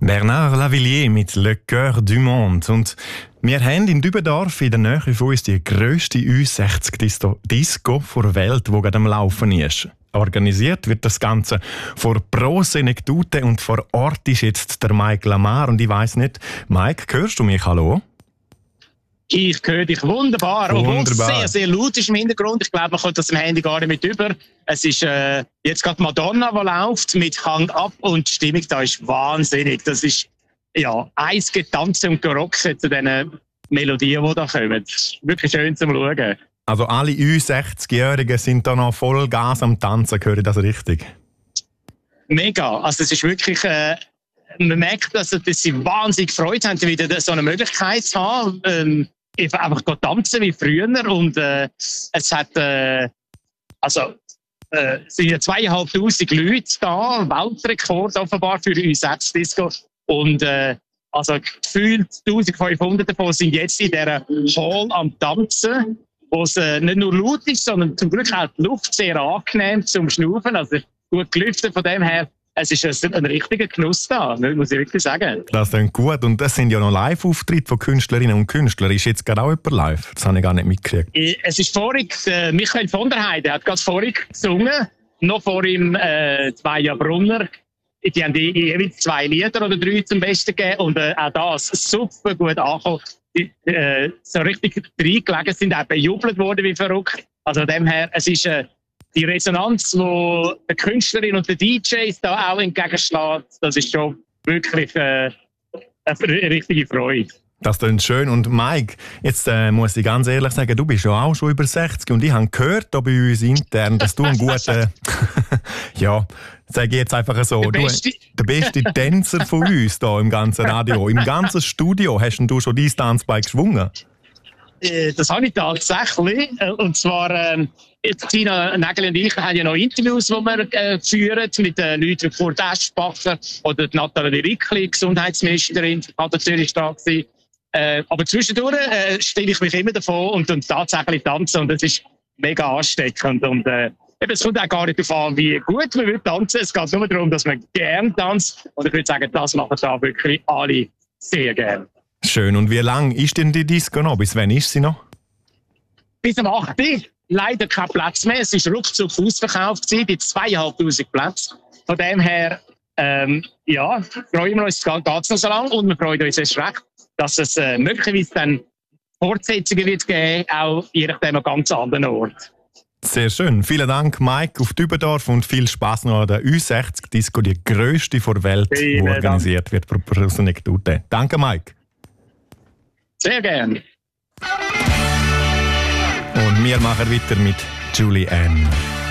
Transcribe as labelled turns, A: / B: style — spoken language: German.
A: Bernard Lavilliers mit «Le Cœur du Monde». Und wir haben in Dübendorf in der Nähe von uns die grösste U60-Disco der Welt, die gerade am Laufen ist. Organisiert wird das Ganze vor Pro Senectute und vor Ort ist jetzt der Mike Lamar. Und ich weiss nicht, Mike, hörst du mich? Hallo?
B: Ich höre dich wunderbar, obwohl es sehr, sehr laut ist im Hintergrund. Ich glaube, man kommt das im Handy gar nicht mit über. Es ist jetzt gerade Madonna, die läuft mit Hang Up und die Stimmung da ist wahnsinnig. Das ist ja eins getanzt und gerockt zu diesen Melodien, die da kommen. Wirklich schön zum Schauen.
A: Also alle U60-Jährigen sind da noch voll Gas am Tanzen, höre ich das richtig?
B: Mega, also es ist wirklich... man merkt, dass sie wahnsinnig Freude haben, wieder so eine Möglichkeit zu haben. Einfach tanzen wie früher. Und es hat es sind ja 2'500 Leute da, Weltrekord offenbar für uns U6-Disco. Und also gefühlt 1500 davon sind jetzt in dieser Hall am Tanzen, wo es nicht nur laut ist, sondern zum Glück auch die Luft sehr angenehm zum Schnaufen. Also gut gelüftet von dem her. Es ist ein richtiger Genuss da, muss ich wirklich sagen. Das
A: klingt gut. Und das sind ja noch Live-Auftritte von Künstlerinnen und Künstlern. Ist jetzt gerade auch jemand live? Das habe ich gar nicht mitgekriegt.
B: Es ist vorig, Michael von der Heide hat gerade vorig gesungen. Noch vor ihm 2 Jahre Brunner. Die haben jeweils 2 Lieder oder 3 zum Besten gegeben. Und auch das super gut angekommen. So richtig reingelegen sind, auch bejubelt worden wie verrückt. Also von dem her, es ist... die Resonanz, die der Künstlerin und der DJs da auch entgegenschlägt, das ist schon wirklich eine richtige Freude.
A: Das klingt schön. Und Mike, jetzt muss ich ganz ehrlich sagen, du bist ja auch schon über 60 und ich habe gehört da bei uns intern, dass du einen guten, ja, sage ich jetzt einfach so, der beste Tänzer von uns da im ganzen Radio, im ganzen Studio, hast du schon dein Tanzbein geschwungen?
B: Das habe ich tatsächlich. Und zwar, Tina Nägel und ich haben ja noch Interviews, die wir führen mit Leuten wie Kurt Eschbacher oder Nathalie Rickli, Gesundheitsministerin von Kanton Zürich war da. Aber zwischendurch stelle ich mich immer davon und tatsächlich tanzen. Und das ist mega ansteckend. Und es kommt auch gar nicht darauf an, wie gut man tanzen will. Es geht nur darum, dass man gerne tanzt. Und ich würde sagen, das machen da wirklich alle sehr gerne.
A: Schön. Und wie lange ist denn die Disco noch? Bis wann ist sie noch?
B: Bis am 8. Leider kein Platz mehr. Es ist ruckzuck ausverkauft gewesen, die 2'500 Plätze. Von dem her, freuen wir uns, es geht noch so lange und wir freuen uns erst recht, dass es möglicherweise dann Fortsetzungen wird geben, auch je nachdem an ganz anderen Ort.
A: Sehr schön. Vielen Dank, Mike, auf Dübendorf und viel Spaß noch an der U60-Disco, die grösste der Welt, die organisiert wird pro Senectute. Danke, Mike.
B: Sehr gerne.
A: Und wir machen weiter mit Julie Ann.